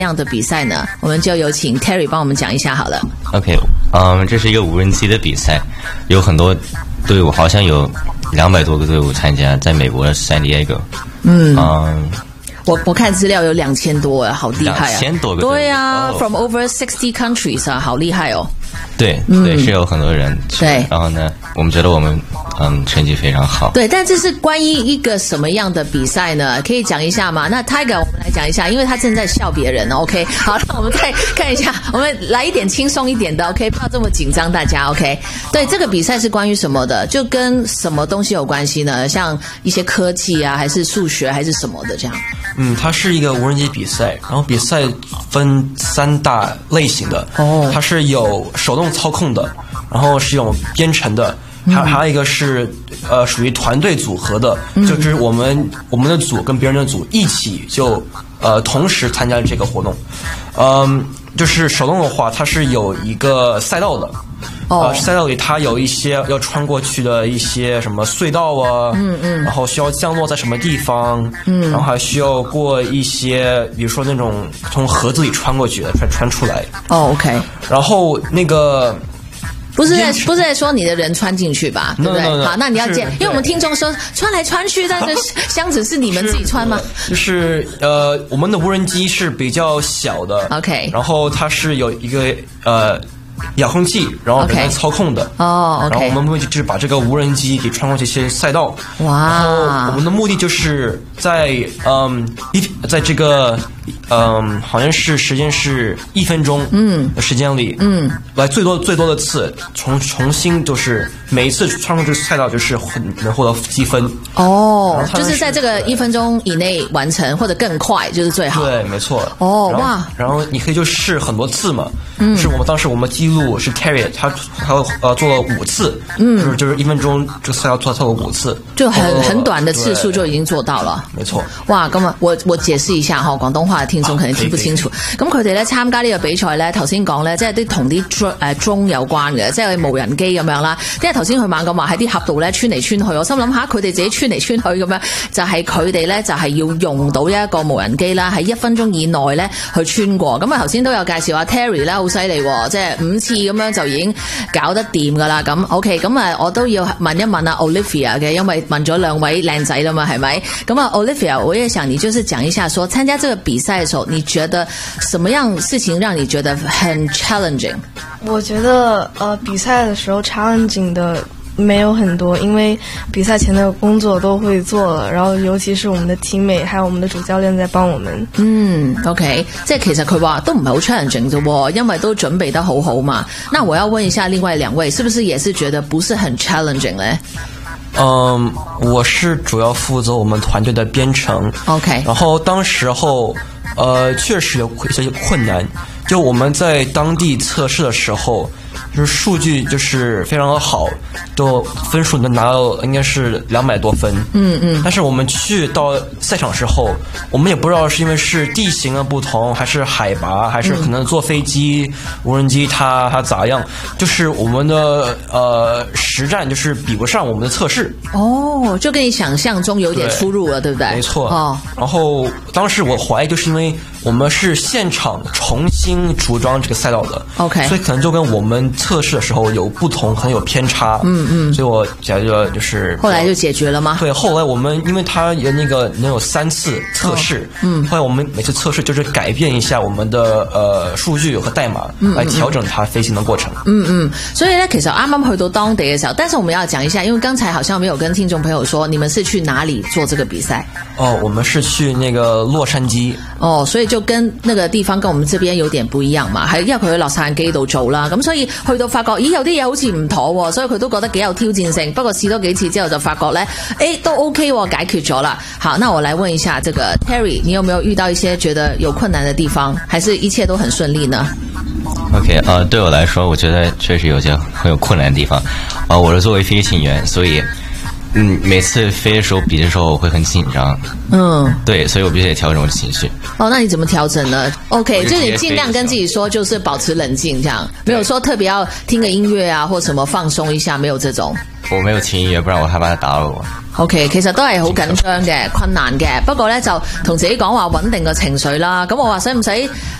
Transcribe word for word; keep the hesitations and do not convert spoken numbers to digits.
样的比赛呢？我们就有请 Terry 帮我们讲一下好了。 OK， 嗯，这是一个无人机的比赛，有很多队伍，好像有两百多个队伍参加，在美国的 San Diego。嗯嗯。 我我看资料有两千多啊，好厉害啊！ 两千多个对啊、oh. ，from over sixty countries 啊，好厉害哦。 对对、嗯，是有很多人。 对， 然后呢，我们觉得我们嗯成绩非常好。 对，但这是关于一个什么样的比赛呢？可以讲一下吗？那 Tiger 我们来讲一下，因为他正在笑别人。OK， 好，那我们再看一下，我们来一点轻松一点的。OK， 不要这么紧张，大家。OK， 对，这个比赛是关于什么的？就跟什么东西有关系呢？像一些科技啊，还是数学，还是什么的这样？ 嗯，它是一个无人机比赛，然后比赛分三大类型的。哦，它是有手动操控的，然后是有编程的，还、嗯、还有一个是呃属于团队组合的，嗯、就是我们我们的组跟别人的组一起就呃同时参加这个活动。嗯，就是手动的话，它是有一个赛道的。哦、呃，赛道里它有一些要穿过去的一些什么隧道啊，嗯嗯，然后需要降落在什么地方，嗯，然后还需要过一些，比如说那种从盒子里穿过去的，穿穿出来。 哦 ，OK。然后那个不是在不是在说你的人穿进去吧，对不对？ no, no, no, 好，那你要见，因为我们听众说穿来穿去，但是箱子是你们自己穿吗？ 就是呃，我们的无人机是比较小的 ，OK， 然后它是有一个呃。遥控器，然后给它操控的。 哦、okay. ， 然后我们目的就是把这个无人机给穿过这些赛道。 哇！ 然后我们的目的就是在嗯一在这个嗯好像是时间是一分钟嗯的时间里嗯来最多最多的次重重新就是每一次穿过这个赛道就是能获得积分。 哦，就是在这个一分钟以内完成或者更快就是最好。 对，没错。 哦，哇！ 然后你可以就试很多次嘛。嗯，是我们当时我们记录是 Terry 他他呃做了五次，嗯，就是就是一分钟这个赛道做做了五次， 就很、呃、很短的次數就已經做到了。 沒錯。 哇，咁啊，我我解釋一下哈，廣東話嘅聽眾可能聽不清楚。咁佢哋咧參加呢個比賽咧，頭先講咧，即係啲同啲誒 drone 有關嘅，即係無人機咁樣啦。因為頭先佢猛咁話喺啲盒度咧穿嚟穿去，我心諗下佢哋自己穿嚟穿去咁樣，就係佢哋咧就係、是、要用到一個無人機啦，喺一分鐘以內咧去穿過。咁啊頭先都有介紹阿 Terry 啦，好犀利喎，即係五次咁樣就已經搞得掂噶啦。咁 OK， 咁啊我都要問一問啊 Olivia 嘅，因為問咗兩位靚仔啦嘛，係咪？咁啊 Olivia， 我也想你就是講一下說，參加這個比賽的時候，你覺得什麼樣事情讓你覺得很 challenging？ 我覺得呃比賽的時候 challenging 的沒有很多，因為比賽前的工作都會做了，然後尤其是我們的 teammate 還有我們的主教練在幫我們。 嗯 OK， 即係其實佢話都唔係好 challenging 啫，因為都準備得好好嘛。那我要問一下另外兩位，是不是也是覺得不是很 challenging 呢？ 嗯，我是主要負責我們團隊的編程。 OK， 然後當時候呃確實有一些困難，就我們在當地測試的時候，就是數據就是非常的好，都分數能拿到應該是兩百多分。嗯嗯。但是我們去到賽場時候，我們也不知道是因為是地形的不同，還是海拔，還是可能坐飛機、嗯、無人機它它咋樣，就是我們的呃實戰就是比不上我們的測試。 哦，就跟你想象中有點出入了， 對， 對不對？ 沒錯。 哦。 然後當時我懷疑就是因為我們是現場重新組裝這個賽道的 ，OK， 所以可能就跟我們測試的時候有不同，可能有偏差。嗯嗯，所以我覺得就是後來就解決了嗎？ 對，後來我們因為它有那個能有三次測試，嗯，後來我們每次測試就是改變一下我們的呃數據和代碼，來調整它飛行的過程。嗯嗯， 所以呢，其實啱啱去到當地嘅時候，但是我們要講一下，因為剛才好像沒有跟聽眾朋友說，你們是去哪裡做這個比賽？ 哦，我們是去那個洛杉磯。 哦，所以就跟那個地方跟我們這邊有點不一樣嘛，係因為佢喺洛杉磯度做啦，咁所以去到發覺，咦有啲嘢好似唔妥喎，所以佢都覺得幾有挑戰性。不過試多幾次之後就發覺呢，誒都 OK 喎，解決咗啦。好，那我來問一下，這個 Terry， 你有沒有遇到一些覺得有困難的地方，還是一切都很順利呢 ？OK， 呃，對我來說，我覺得確實有些很有困難的地方。呃，我是作為飛行員，所以嗯，每次飞的时候比的时候我会很紧张， 嗯， 对，所以我必须得调整我的情绪。 哦，那你怎么调整呢 ？OK， 就就是你尽量跟自己说，就是保持冷静，这样没有说特別要聽個音樂啊，或什麼放鬆一下，沒有這種。 我沒有聽音樂，不然我害怕他打擾我。 OK， 其實都係好緊張嘅、困難嘅，不過咧就同自己講話穩定個情緒啦。咁我話使唔使